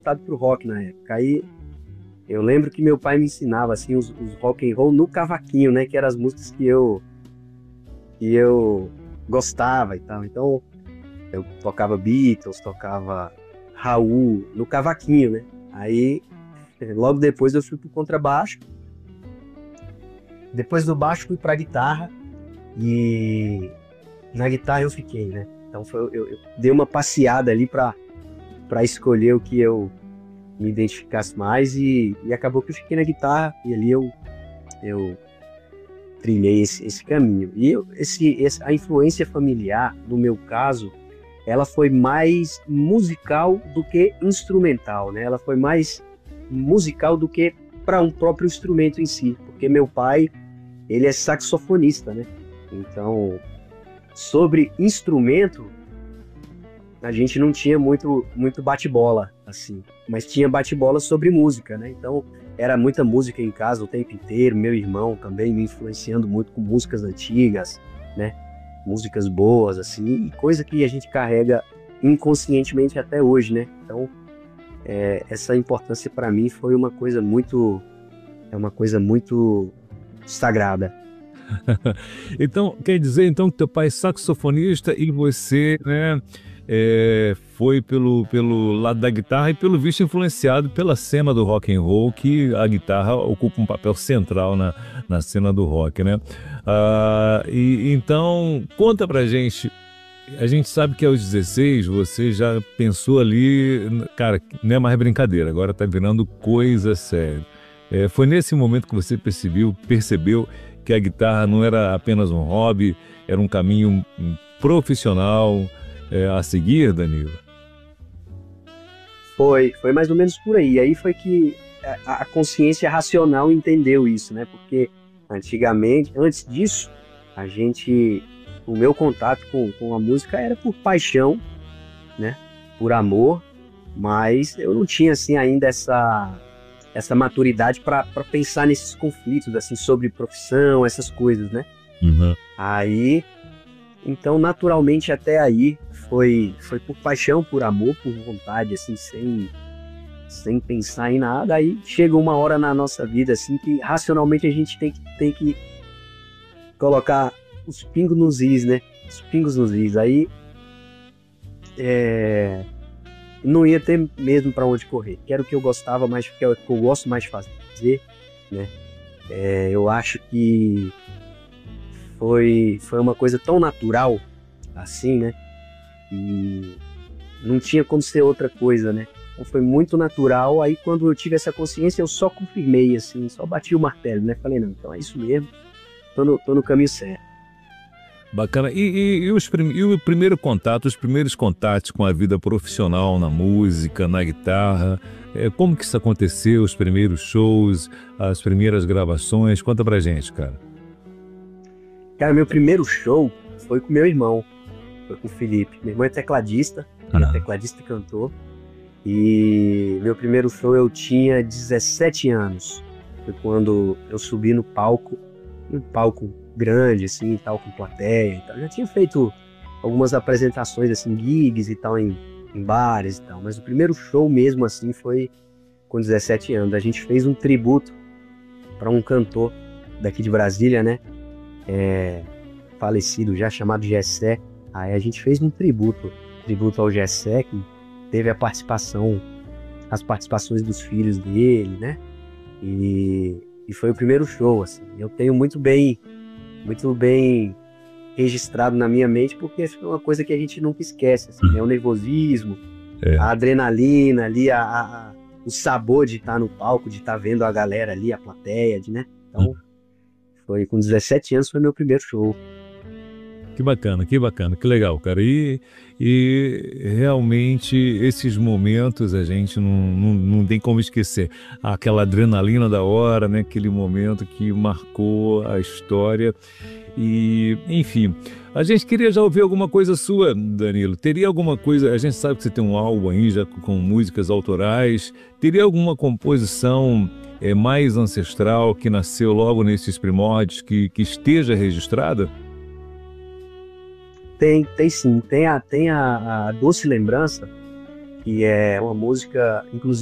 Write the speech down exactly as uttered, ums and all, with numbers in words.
voltado pro rock na época. Aí eu lembro que meu pai me ensinava assim os, os rock and roll no cavaquinho, né? Que eram as músicas que eu que eu gostava e tal. Então eu tocava Beatles, tocava Raul no cavaquinho, né? Aí logo depois eu fui pro contrabaixo. Depois do baixo fui pra guitarra e na guitarra eu fiquei, né? Então foi, eu, eu dei uma passeada ali pra para escolher o que eu me identificasse mais e, e acabou que eu fiquei na guitarra e ali eu eu trilhei esse, esse caminho. E eu, esse, esse, a influência familiar, no meu caso, ela foi mais musical do que instrumental, né? Ela foi mais musical do que para um próprio instrumento em si, porque meu pai, ele é saxofonista, né? Então, sobre instrumento, a gente não tinha muito, muito bate-bola, assim, mas tinha bate-bola sobre música, né? Então, era muita música em casa o tempo inteiro, meu irmão também me influenciando muito com músicas antigas, né? Músicas boas, assim, e coisa que a gente carrega inconscientemente até hoje, né? Então, é, essa importância para mim foi uma coisa muito, é uma coisa muito sagrada. Então, quer dizer então que teu pai é saxofonista e você, né, é, foi pelo, pelo lado da guitarra e pelo visto influenciado pela cena do rock and roll, que a guitarra ocupa um papel central na, na cena do rock, né? Ah, e então, conta pra gente. A gente sabe que aos dezesseis você já pensou ali, cara, não é mais brincadeira, agora tá virando coisa séria. É, foi nesse momento que você percebeu, percebeu que a guitarra não era apenas um hobby, era um caminho profissional é, a seguir, Danilo? Foi, foi mais ou menos por aí. Aí foi que a, a consciência racional entendeu isso, né? Porque antigamente, antes disso, a gente, o meu contato com, com a música era por paixão, né? Por amor, mas eu não tinha assim ainda essa essa maturidade para pensar nesses conflitos assim sobre profissão, essas coisas, né? Uhum. Aí, então naturalmente até aí foi foi por paixão, por amor, por vontade, assim, sem sem pensar em nada. Aí chega uma hora na nossa vida assim que racionalmente a gente tem que tem que colocar os pingos nos is, né? Os pingos nos is. Aí é, não ia ter mesmo para onde correr. Que era o que eu gostava mais, que é o que eu gosto mais de fazer, né? É, eu acho que foi, foi uma coisa tão natural, assim, né? E não tinha como ser outra coisa, né? Então foi muito natural. Aí quando eu tive essa consciência, eu só confirmei, assim, só bati o martelo, né? Falei, não, então é isso mesmo, tô no, tô no caminho certo. Bacana. E, e, e, os, prim- e o primeiro contato, os primeiros contatos com a vida profissional na música, na guitarra, é, como que isso aconteceu, os primeiros shows, as primeiras gravações? Conta pra gente, cara. Cara, meu primeiro show foi com meu irmão, foi com o Felipe. Meu irmão é tecladista, ele é Ah, tecladista e cantor. E meu primeiro show eu tinha dezessete anos. Foi quando eu subi no palco, um palco grande, assim, e tal, com plateia e tal. Já tinha feito algumas apresentações, assim, gigs e tal, em, em bares e tal. Mas o primeiro show mesmo, assim, foi com dezessete anos. A gente fez um tributo para um cantor daqui de Brasília, né? É, falecido já, chamado Gessé. Aí a gente fez um tributo, tributo ao Gessé, que teve a participação, as participações dos filhos dele, né? E, e foi o primeiro show, assim. Eu tenho muito bem, muito bem registrado na minha mente, porque é uma coisa que a gente nunca esquece, assim, né? O nervosismo, é. a adrenalina ali, a, a- a- o sabor de estar no palco, de estar vendo a galera ali, a plateia, de, né? Então, foi com dezessete anos, foi meu primeiro show. Que bacana, que bacana, que legal, cara. E, e realmente esses momentos a gente não, não, não tem como esquecer. Aquela adrenalina da hora, né? Aquele momento que marcou a história. E, enfim, a gente queria já ouvir alguma coisa sua, Danilo. Teria alguma coisa, a gente sabe que você tem um álbum aí já com músicas autorais. Teria alguma composição é, mais ancestral que nasceu logo nesses primórdios que, que esteja registrada? Tem, tem sim, tem a, tem a, a Doce Lembrança, que é uma música, inclusive